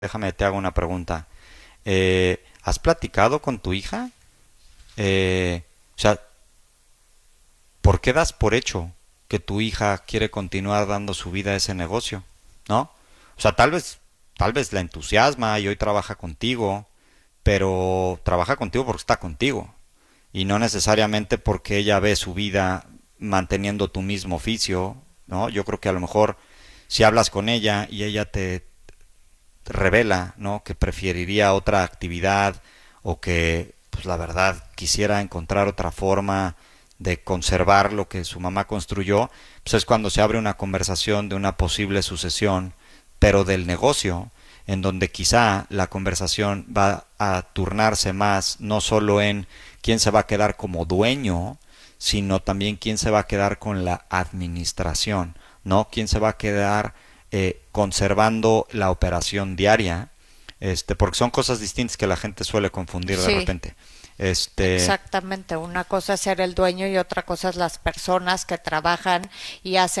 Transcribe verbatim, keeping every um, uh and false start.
Déjame, te hago una pregunta. Eh, ¿has platicado con tu hija? Eh, o sea, ¿por qué das por hecho que tu hija quiere continuar dando su vida a ese negocio? ¿No? O sea, tal vez, tal vez la entusiasma y hoy trabaja contigo, pero trabaja contigo porque está contigo y no necesariamente porque ella ve su vida manteniendo tu mismo oficio, ¿no? Yo creo que a lo mejor si hablas con ella y ella te revela, ¿no? Que preferiría otra actividad o que, pues la verdad, quisiera encontrar otra forma de conservar lo que su mamá construyó, pues es cuando se abre una conversación de una posible sucesión, pero del negocio, en donde quizá la conversación va a turnarse más no solo en quién se va a quedar como dueño, sino también quién se va a quedar con la administración, ¿no? Quién se va a quedar eh, conservando la operación diaria, este, porque son cosas distintas que la gente suele confundir de Sí, repente. Este, exactamente. Una cosa es ser el dueño y otra cosa es las personas que trabajan y hacen